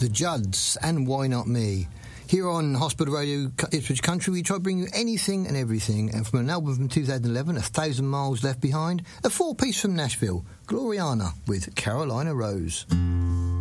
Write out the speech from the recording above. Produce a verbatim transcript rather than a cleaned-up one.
The Judds and Why Not Me. Here on Hospital Radio Ipswich Country, we try to bring you anything and everything. And from an album from two thousand eleven, A Thousand Miles Left Behind, a four-piece from Nashville, Gloriana with Carolina Rose.